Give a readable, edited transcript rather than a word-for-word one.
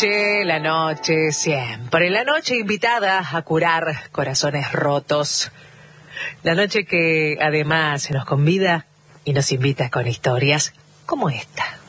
noche siempre. La noche invitada a curar corazones rotos. La noche que además se nos convida y nos invita con historias como esta.